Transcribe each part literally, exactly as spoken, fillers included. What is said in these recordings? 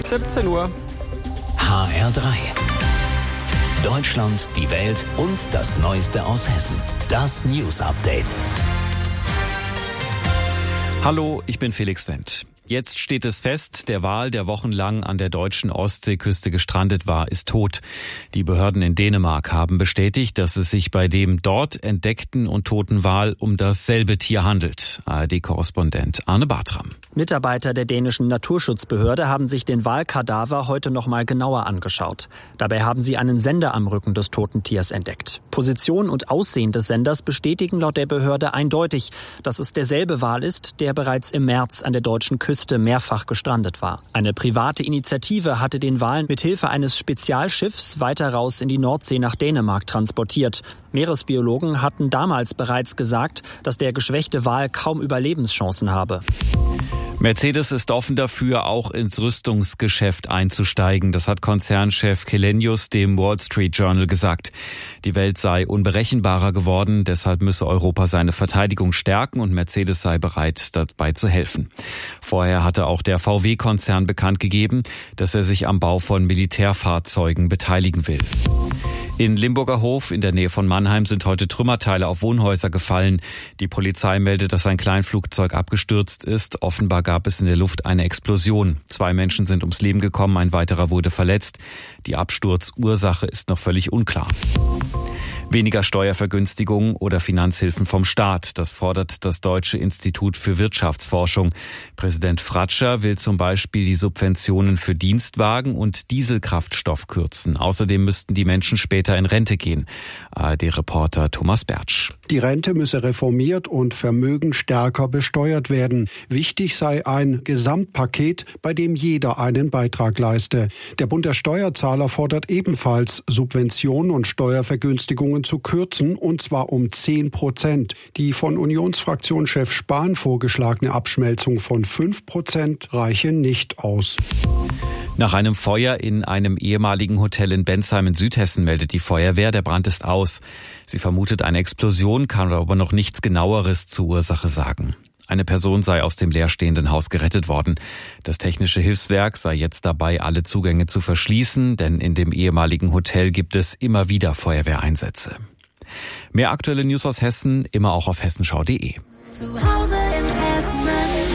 siebzehn Uhr. H R drei. Deutschland, die Welt und das Neueste aus Hessen. Das News Update. Hallo, ich bin Felix Wendt. Jetzt steht es fest, der Wal, der wochenlang an der deutschen Ostseeküste gestrandet war, ist tot. Die Behörden in Dänemark haben bestätigt, dass es sich bei dem dort entdeckten und toten Wal um dasselbe Tier handelt. A R D-Korrespondent Arne Bartram. Mitarbeiter der dänischen Naturschutzbehörde haben sich den Walkadaver heute noch mal genauer angeschaut. Dabei haben sie einen Sender am Rücken des toten Tiers entdeckt. Position und Aussehen des Senders bestätigen laut der Behörde eindeutig, dass es derselbe Wal ist, der bereits im März an der deutschen Küste mehrfach gestrandet war. Eine private Initiative hatte den Wal mit Hilfe eines Spezialschiffs weiter raus in die Nordsee nach Dänemark transportiert. Meeresbiologen hatten damals bereits gesagt, dass der geschwächte Wal kaum Überlebenschancen habe. Mercedes ist offen dafür, auch ins Rüstungsgeschäft einzusteigen. Das hat Konzernchef Källenius dem Wall Street Journal gesagt. Die Welt sei unberechenbarer geworden, deshalb müsse Europa seine Verteidigung stärken und Mercedes sei bereit, dabei zu helfen. Vorher hatte auch der V W-Konzern bekannt gegeben, dass er sich am Bau von Militärfahrzeugen beteiligen will. In Limburger Hof in der Nähe von Mannheim sind heute Trümmerteile auf Wohnhäuser gefallen. Die Polizei meldet, dass ein Kleinflugzeug abgestürzt ist. Offenbar gab es in der Luft eine Explosion. Zwei Menschen sind ums Leben gekommen, ein weiterer wurde verletzt. Die Absturzursache ist noch völlig unklar. Weniger Steuervergünstigungen oder Finanzhilfen vom Staat. Das fordert das Deutsche Institut für Wirtschaftsforschung. Präsident Fratscher will zum Beispiel die Subventionen für Dienstwagen und Dieselkraftstoff kürzen. Außerdem müssten die Menschen später in Rente gehen. A R D-Reporter Thomas Bertsch. Die Rente müsse reformiert und Vermögen stärker besteuert werden. Wichtig sei ein Gesamtpaket, bei dem jeder einen Beitrag leiste. Der Bund der Steuerzahler fordert ebenfalls, Subventionen und Steuervergünstigungen zu kürzen, und zwar um zehn Prozent. Die von Unionsfraktionschef Spahn vorgeschlagene Abschmelzung von fünf Prozent reiche nicht aus. Nach einem Feuer in einem ehemaligen Hotel in Bensheim in Südhessen meldet die Feuerwehr, der Brand ist aus. Sie vermutet eine Explosion, kann aber noch nichts Genaueres zur Ursache sagen. Eine Person sei aus dem leerstehenden Haus gerettet worden. Das technische Hilfswerk sei jetzt dabei, alle Zugänge zu verschließen, denn in dem ehemaligen Hotel gibt es immer wieder Feuerwehreinsätze. Mehr aktuelle News aus Hessen, immer auch auf hessenschau punkt de. Zu Hause in Hessen.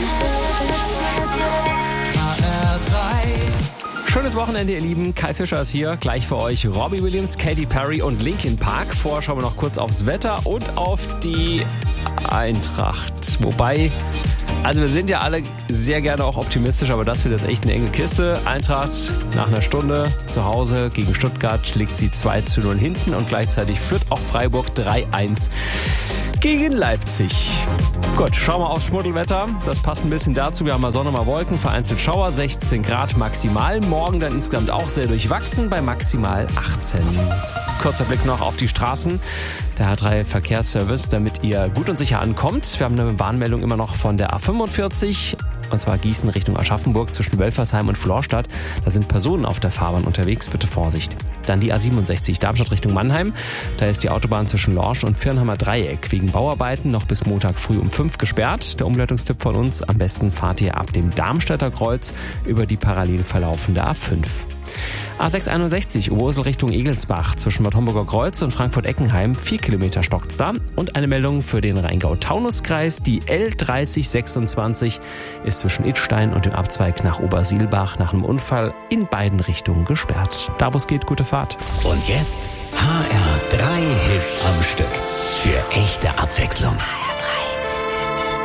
Schönes Wochenende, ihr Lieben. Kai Fischer ist hier. Gleich für euch Robbie Williams, Katy Perry und Linkin Park. Vorher schauen wir noch kurz aufs Wetter und auf die Eintracht. Wobei, also wir sind ja alle sehr gerne auch optimistisch, aber das wird jetzt echt eine enge Kiste. Eintracht nach einer Stunde zu Hause gegen Stuttgart liegt sie zwei zu null hinten und gleichzeitig führt auch Freiburg drei eins gegen Leipzig. Gut, schauen wir aufs Schmuddelwetter. Das passt ein bisschen dazu. Wir haben mal Sonne, mal Wolken, vereinzelt Schauer, sechzehn Grad maximal. Morgen dann insgesamt auch sehr durchwachsen bei maximal achtzehn. Kurzer Blick noch auf die Straßen. Der H drei Verkehrsservice, damit ihr gut und sicher ankommt. Wir haben eine Warnmeldung immer noch von der A fünfundvierzig. Und zwar Gießen Richtung Aschaffenburg zwischen Wölfersheim und Florstadt. Da sind Personen auf der Fahrbahn unterwegs, bitte Vorsicht. Dann die A siebenundsechzig Darmstadt Richtung Mannheim. Da ist die Autobahn zwischen Lorsch und Firnheimer Dreieck wegen Bauarbeiten noch bis Montag früh um fünf gesperrt. Der Umleitungstipp von uns, am besten fahrt ihr ab dem Darmstädter Kreuz über die parallel verlaufende A fünf. A sechshunderteinundsechzig Ursel Richtung Egelsbach zwischen Bad Homburger Kreuz und Frankfurt-Eckenheim. Vier Kilometer stockt's da. Und eine Meldung für den Rheingau-Taunus-Kreis. Die L dreißig sechsundzwanzig ist zwischen Idstein und dem Abzweig nach Obersilbach nach einem Unfall in beiden Richtungen gesperrt. Da wo es geht, gute Fahrt. Und jetzt H R drei Hits am Stück. Für echte Abwechslung.